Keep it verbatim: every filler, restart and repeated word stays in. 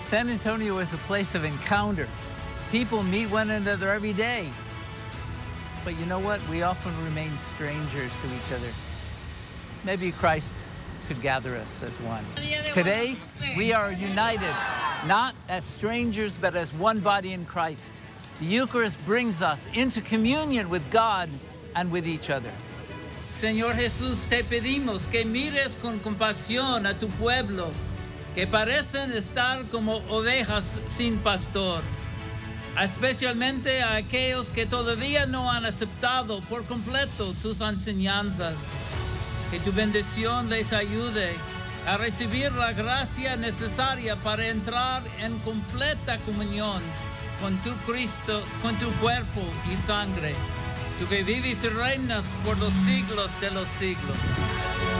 San Antonio is a place of encounter. People meet one another every day. But you know what? We often remain strangers to each other. Maybe Christ could gather us as one. Today, we are united, not as strangers, but as one body in Christ. The Eucharist brings us into communion with God and with each other. Señor Jesús, te pedimos que mires con compasión a tu pueblo, que parecen estar como ovejas sin pastor, especialmente a aquellos que todavía no han aceptado por completo tus enseñanzas. Que tu bendición les ayude a recibir la gracia necesaria para entrar en completa comunión con tu Cristo, con tu cuerpo y sangre. Tú que vives y reinas por los siglos de los siglos.